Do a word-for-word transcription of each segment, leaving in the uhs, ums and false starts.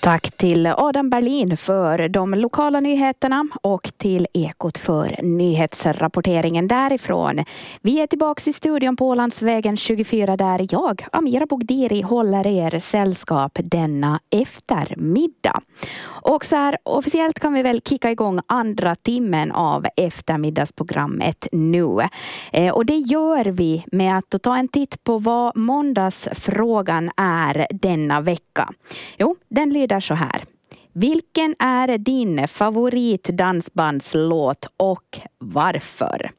Tack till Adam Berlin för de lokala nyheterna och till Ekot för nyhetsrapporteringen därifrån. Vi är tillbaka i studion på Ålandsvägen tjugofyra där jag, Amira Bogdiri, håller er sällskap denna eftermiddag. Och så här officiellt kan vi väl kicka igång andra timmen av eftermiddagsprogrammet nu. Eh, och det gör vi med att ta en titt på vad måndagsfrågan är denna vecka. Jo, den lyder så här. Vilken är din favoritdansbandslåt och varför?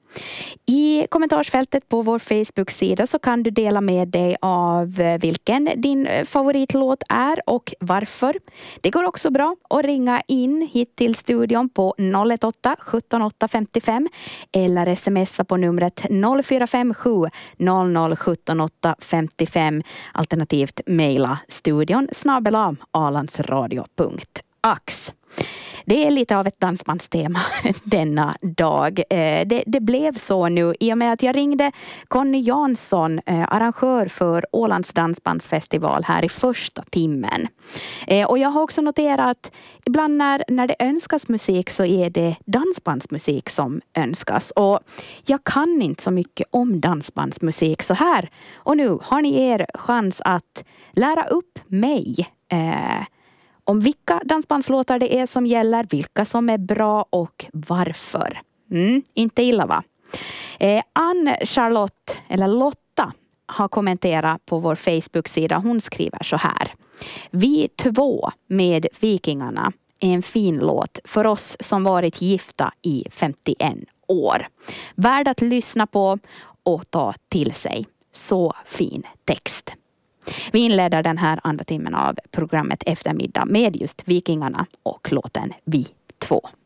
I kommentarsfältet på vår Facebook-sida så kan du dela med dig av vilken din favoritlåt är och varför. Det går också bra att ringa in hit till studion på noll ett åtta sjutton åtta femtiofem eller smsa på numret noll fyra fem sju noll noll sjutton åtta femtiofem alternativt mejla studion snabel-a alandsradio punkt ax. Det är lite av ett dansbandstema denna dag. Det, det blev så nu i och med att jag ringde Conny Jansson, arrangör för Ålands dansbandsfestival här i första timmen. Och jag har också noterat att ibland när, när det önskas musik så är det dansbandsmusik som önskas. Och jag kan inte så mycket om dansbandsmusik så här. Och nu har ni er chans att lära upp mig eh, om vilka dansbandslåtar det är som gäller, vilka som är bra och varför. Mm, inte illa va? Eh, Ann-Charlotte, eller Lotta, har kommenterat på vår Facebook-sida. Hon skriver så här. Vi två med Vikingarna är en fin låt för oss som varit gifta i femtioen år. Värd att lyssna på och ta till sig. Så fin text. Vi inleder den här andra timmen av programmet eftermiddag med just Vikingarna och låten Vi två.